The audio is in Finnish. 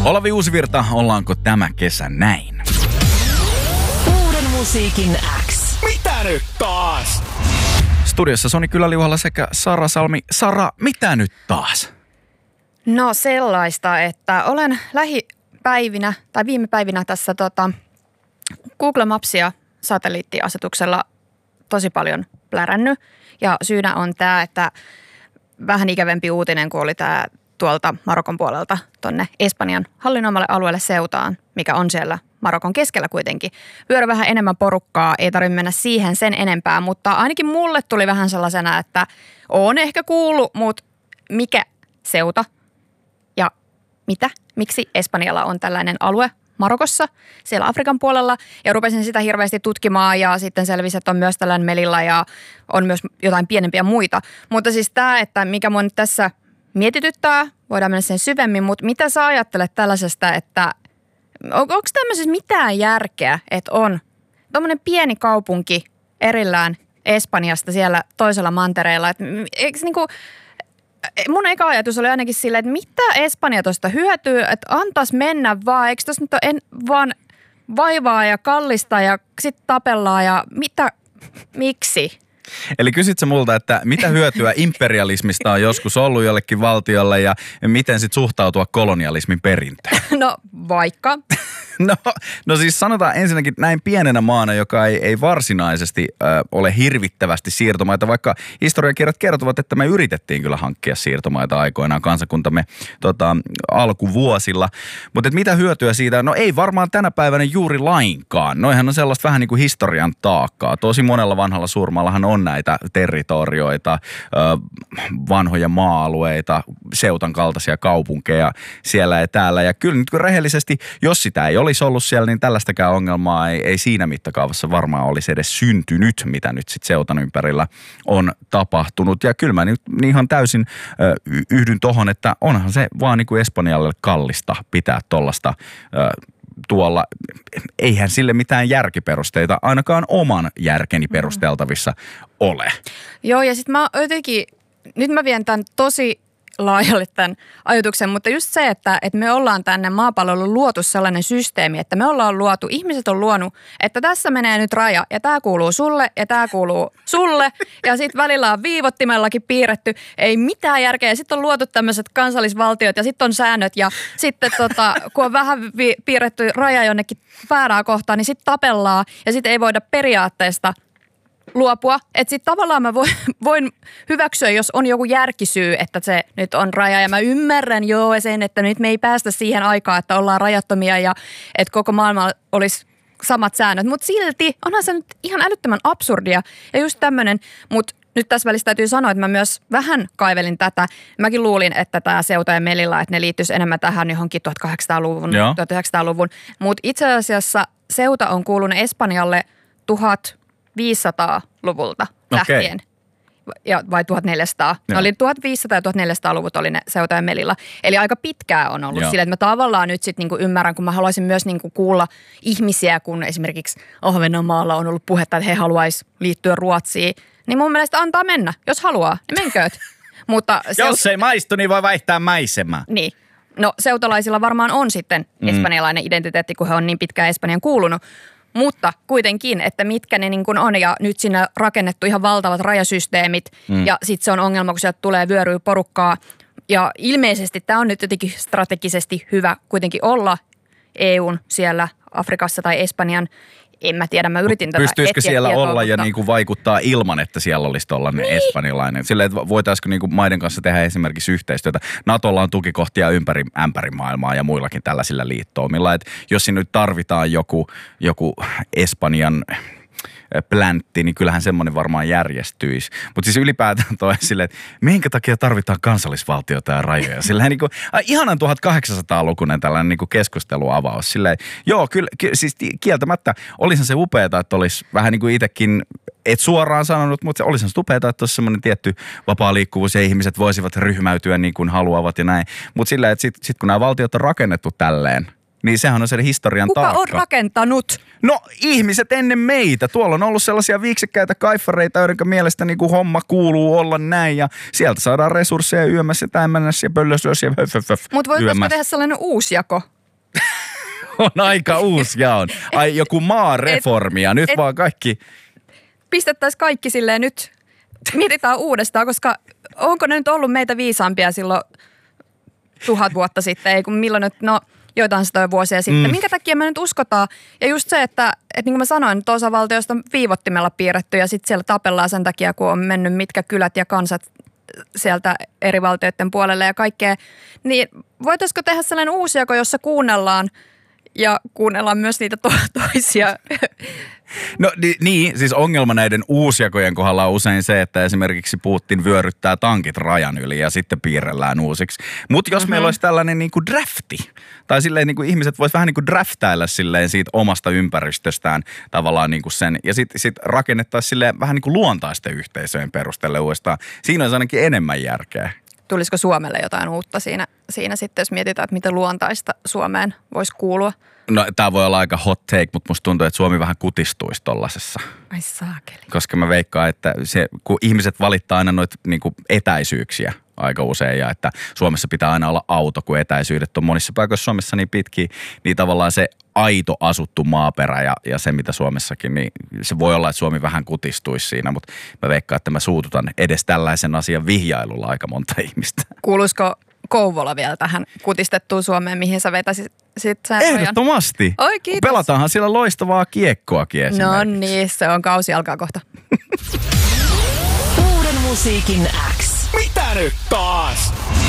Olavi Uusivirta, ollaanko tämä kesä näin? Uuden musiikin X. Mitä nyt taas? Studiossa Soni Kyläliuhalla sekä Sara Salmi. Sara, mitä nyt taas? No sellaista, että olen lähipäivinä tai viime päivinä tässä Google Mapsia satelliittiasetuksella tosi paljon plärännyt. Ja syynä on tämä, että vähän ikävempi uutinen, kun oli tämä tuolta Marokon puolelta tonne Espanjan hallinnoimalle alueelle Ceutaan, mikä on siellä Marokon keskellä kuitenkin. Vyöry vähän enemmän porukkaa, ei tarvitse mennä siihen sen enempää, mutta ainakin mulle tuli vähän sellaisena, että on ehkä kuullut, mutta mikä Ceuta ja mitä? Miksi Espanjalla on tällainen alue Marokossa, siellä Afrikan puolella, ja rupesin sitä hirveästi tutkimaan, ja sitten selvisi, että on myös tällainen Melilla, ja on myös jotain pienempiä muita. Mutta siis tämä, että mikä mua nyt tässä mietityttää, voidaan mennä sen syvemmin, mutta mitä sä ajattelet tällaisesta, että onko tämmöisessä mitään järkeä, että on tommoinen pieni kaupunki erillään Espanjasta siellä toisella mantereella, että eikö niinku, mun eka ajatus oli ainakin silleen, että mitä Espanja tuosta hyötyy, että antaisi mennä vaan, eikö tuossa nyt vaan vaivaa ja kallista ja sitten tapellaan ja miksi? Eli kysit sä multa, että mitä hyötyä imperialismista on joskus ollut jollekin valtiolle ja miten sit suhtautua kolonialismin perintöön? No vaikka. No siis sanotaan ensinnäkin näin pienenä maana, joka ei varsinaisesti ole hirvittävästi siirtomaita, vaikka historiankirjat kertovat, että me yritettiin kyllä hankkia siirtomaita aikoinaan kansakuntamme alkuvuosilla. Mutta mitä hyötyä siitä? No ei varmaan tänä päivänä juuri lainkaan. Noihän on sellaista vähän niin kuin historian taakkaa. Tosi monella vanhalla suurmallahan on näitä territorioita, vanhoja maa-alueita, Ceutan kaltaisia kaupunkeja siellä ja täällä. Ja kyllä nyt kun rehellisesti, jos sitä ei olisi ollut siellä, niin tällaistäkään ongelmaa ei siinä mittakaavassa varmaan olisi edes syntynyt, mitä nyt sitten Ceutan ympärillä on tapahtunut. Ja kyllä mä nyt ihan täysin yhdyn tohon, että onhan se vaan niin kuin Espanjalle kallista pitää tollasta tuolla. Eihän sille mitään järkiperusteita, ainakaan oman järkeni perusteltavissa ole. Joo, ja sitten mä jotenkin, nyt mä vien tämän tosi laajalle tämän ajatuksen, mutta just se, että me ollaan tänne maapallolle luotu sellainen systeemi, että me ollaan luotu, ihmiset on luonut, että tässä menee nyt raja ja tämä kuuluu sulle ja tämä kuuluu sulle ja sitten välillä on viivottimellakin piirretty, ei mitään järkeä ja sitten on luotu tämmöiset kansallisvaltiot ja sitten on säännöt ja sitten kun on vähän piirretty raja jonnekin väärää kohtaan, niin sitten tapellaan ja sitten ei voida periaatteesta luopua. Että sitten tavallaan mä voin hyväksyä, jos on joku järkisyy, että se nyt on raja. Ja mä ymmärrän sen, että nyt me ei päästä siihen aikaan, että ollaan rajattomia ja että koko maailma olisi samat säännöt. Mutta silti onhan se nyt ihan älyttömän absurdia. Ja just tämmöinen, mutta nyt tässä välissä täytyy sanoa, että mä myös vähän kaivelin tätä. Mäkin luulin, että tämä Ceuta ja Melilla, että ne liittyisi enemmän tähän johonkin 1800-luvun, 1900-luvun. Mutta itse asiassa Ceuta on kuulunut Espanjalle 1500-luvulta lähtien. Vai 1400. Ne oli 1500 ja 1400-luvut oli ne Ceuta ja Melilla. Eli aika pitkää on ollut sillä, että mä tavallaan nyt sitten niinku ymmärrän, kun mä haluaisin myös niinku kuulla ihmisiä, kun esimerkiksi Ahvenanmaalla on ollut puhetta, että he haluaisi liittyä Ruotsiin. Niin mun mielestä antaa mennä. Jos haluaa, niin menkööt. Mutta jos ei maistu, niin voi vaihtaa maisemaa. Niin. No seutalaisilla varmaan on sitten espanjalainen identiteetti, kun he on niin pitkään Espanjan kuulunut. Mutta kuitenkin, että mitkä ne niin kuin on ja nyt siinä rakennettu ihan valtavat rajasysteemit ja sitten se on ongelma, kun sieltä tulee vyöryy porukkaa. Ja ilmeisesti tämä on nyt jotenkin strategisesti hyvä kuitenkin olla EUn siellä Afrikassa tai Espanjan. En mä tiedä, mä yritin tätä pystyisikö siellä olla ja niin kuin vaikuttaa ilman, että siellä olisi tollainen espanjalainen? Silleen, että voitaisiinko niin kuin maiden kanssa tehdä esimerkiksi yhteistyötä? NATOlla on tukikohtia ympäri ämpärimaailmaa ja muillakin tällaisilla liittoumilla. Että jos siinä nyt tarvitaan joku Espanjan pläntti, niin kyllähän semmoinen varmaan järjestyisi. Mutta siis ylipäätään toi silleen, että minkä takia tarvitaan kansallisvaltiota ja rajoja? Silleen niin kuin, ihanan 1800-lukuinen tällainen niin kuin keskusteluavaus. Silleen, joo, kyllä, siis kieltämättä olisihan se upeata, että olisi vähän niin kuin itsekin, et suoraan sanonut, mutta olisihan se upeata, että olisi semmoinen tietty vapaa liikkuvuus ja ihmiset voisivat ryhmäytyä niin kuin haluavat ja näin. Mutta silleen, että sit kun nämä valtiot on rakennettu tälleen, Niin sehän on se historian Kuka taakka. on rakentanut? No ihmiset ennen meitä. Tuolla on ollut sellaisia viiksekkäitä kaiffareita, joiden mielestä niin kuin homma kuuluu olla näin. Ja sieltä saadaan resursseja yömässä ja tämmönnässä ja pöllösössä ja höföföf. Mutta voitaisiko tehdä sellainen uusjako? On aika uusi jaon. Ai joku maareformi ja nyt vaan kaikki. Pistettäisiin kaikki silleen nyt, mietitään uudestaan, koska onko ne nyt ollut meitä viisaampia silloin 1000 vuotta sitten, ei kun milloin nyt, no joitain satoja vuosia sitten. Minkä takia me nyt uskotaan? Ja just se, että niin kuin mä sanoin, että osavaltiosta on viivottimella piirretty ja sitten siellä tapellaan sen takia, kun on mennyt mitkä kylät ja kansat sieltä eri valtioiden puolelle ja kaikkea. Niin voitaisiko tehdä sellainen uusjako, jossa kuunnellaan ja kuunnellaan myös niitä toisia. No niin, siis ongelma näiden uusjakojen kohdalla on usein se, että esimerkiksi Putin vyöryttää tankit rajan yli ja sitten piirrellään uusiksi. Mutta jos meillä olisi tällainen niin kuin drafti, tai silleen niin kuin ihmiset vois vähän niin kuin draftailla silleen siitä omasta ympäristöstään tavallaan niin kuin sen, ja sitten rakennettaisiin silleen vähän niin kuin luontaisten yhteisöjen perusteelle uudestaan. Siinä olisi ainakin enemmän järkeä. Tulisiko Suomelle jotain uutta siinä sitten, jos mietitään, että miten luontaista Suomeen voisi kuulua? No tää voi olla aika hot take, mutta musta tuntuu, että Suomi vähän kutistuisi tollasessa. Ai saakeli. Koska mä veikkaan, että se, kun ihmiset valittaa aina noita niinku etäisyyksiä aika usein ja että Suomessa pitää aina olla auto, kun etäisyydet on monissa paikoissa Suomessa niin pitkiä, niin tavallaan se aito asuttu maaperä ja se, mitä Suomessakin, niin se voi olla, että Suomi vähän kutistuisi siinä, mutta mä veikkaan, että mä suututan edes tällaisen asian vihjailulla aika monta ihmistä. Kuuluisiko Kouvola vielä tähän kutistettuun Suomeen, mihin sä vetäisit sen rajan? Ehdottomasti. Oi, kiitos. Pelataanhan siellä loistavaa kiekkoakin esimerkiksi. No niin, se on kausi alkaa kohta. Uuden musiikin X. Mitä nyt taas?